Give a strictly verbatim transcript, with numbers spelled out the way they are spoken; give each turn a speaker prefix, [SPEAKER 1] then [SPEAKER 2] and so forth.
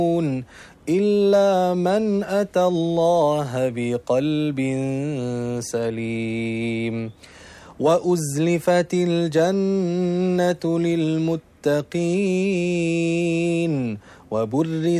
[SPEAKER 1] إلا من أتى الله بقلب سليم وأزلفت الجنة للمتقين وبرزت